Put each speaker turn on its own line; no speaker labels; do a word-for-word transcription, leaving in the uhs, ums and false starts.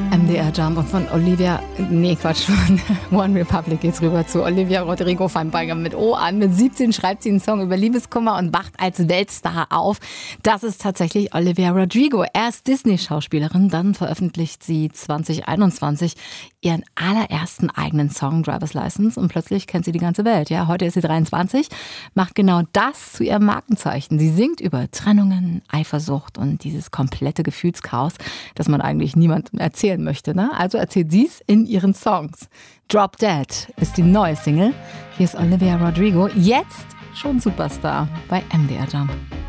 M D R Jump und von Olivia, nee Quatsch, von One Republic geht's rüber zu Olivia Rodrigo Feinberger mit O an. Mit siebzehn schreibt sie einen Song über Liebeskummer und wacht als Weltstar auf. Das ist tatsächlich Olivia Rodrigo. Erst Disney-Schauspielerin, dann veröffentlicht sie zwanzig einundzwanzig ihren allerersten eigenen Song, Driver's License, und plötzlich kennt sie die ganze Welt. Ja, heute ist sie dreiundzwanzig, macht genau das zu ihrem Markenzeichen. Sie singt über Trennungen, Eifersucht und dieses komplette Gefühlschaos, das man eigentlich niemandem erzählen möchte. Ne? Also erzählt sie es in ihren Songs. Drop Dead ist die neue Single. Hier ist Olivia Rodrigo, jetzt schon Superstar bei M D R Jump.